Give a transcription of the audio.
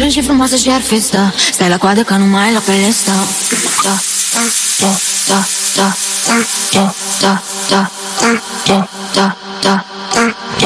Sunt și frumoasă și ar fi stă. Stai la coadă că nu mai ai loc pe listă. Da, da, da, da, da, da, da, da, da, da, da, da.